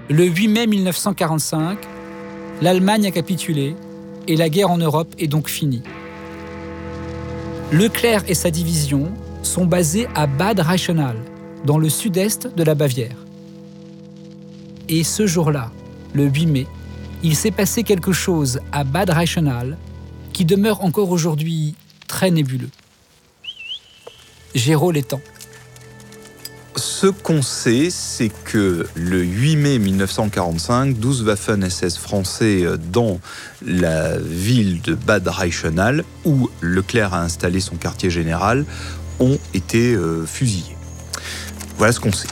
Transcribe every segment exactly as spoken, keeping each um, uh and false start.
Le huit mai mille neuf cent quarante-cinq, l'Allemagne a capitulé et la guerre en Europe est donc finie. Leclerc et sa division sont basés à Bad Reichenhall, dans le sud-est de la Bavière. Et ce jour-là, le huit mai, il s'est passé quelque chose à Bad Reichenhall qui demeure encore aujourd'hui très nébuleux. Géraud Létang. Ce qu'on sait, c'est que le huit mai mille neuf cent quarante-cinq, douze Waffen-S S français dans la ville de Bad Reichenhall, où Leclerc a installé son quartier général, ont été euh, fusillés. Voilà ce qu'on sait.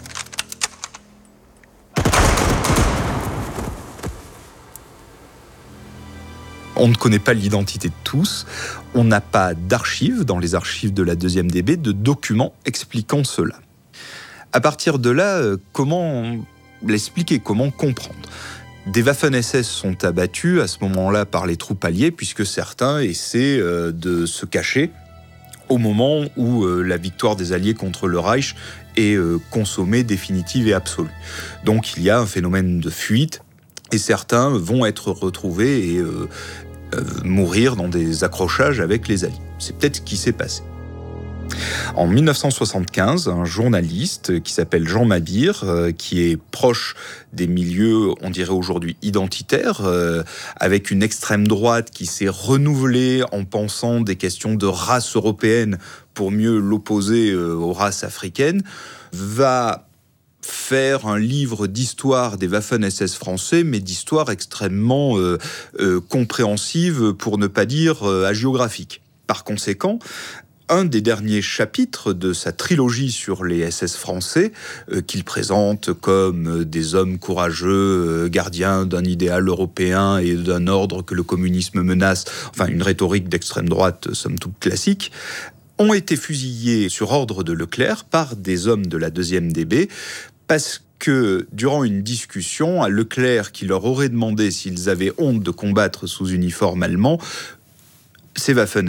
On ne connaît pas l'identité de tous. On n'a pas d'archives, dans les archives de la deuxième D B, de documents expliquant cela. À partir de là, comment l'expliquer, comment comprendre ? Des Waffen-S S sont abattus à ce moment-là par les troupes alliées, puisque certains essaient de se cacher au moment où la victoire des Alliés contre le Reich est consommée, définitive et absolue. Donc il y a un phénomène de fuite, et certains vont être retrouvés et euh, euh, mourir dans des accrochages avec les Alliés. C'est peut-être ce qui s'est passé. En mille neuf cent soixante-quinze, un journaliste qui s'appelle Jean Mabir, euh, qui est proche des milieux, on dirait aujourd'hui, identitaires, euh, avec une extrême droite qui s'est renouvelée en pensant des questions de race européenne pour mieux l'opposer euh, aux races africaines, va faire un livre d'histoire des Waffen-S S français, mais d'histoire extrêmement euh, euh, compréhensive, pour ne pas dire euh, hagiographique. Par conséquent, un des derniers chapitres de sa trilogie sur les S S français, euh, qu'il présente comme des hommes courageux, euh, gardiens d'un idéal européen et d'un ordre que le communisme menace, enfin une rhétorique d'extrême droite, somme toute classique, ont été fusillés sur ordre de Leclerc par des hommes de la deuxième D B, parce que durant une discussion, à Leclerc qui leur aurait demandé s'ils avaient honte de combattre sous uniforme allemand, ces Waffen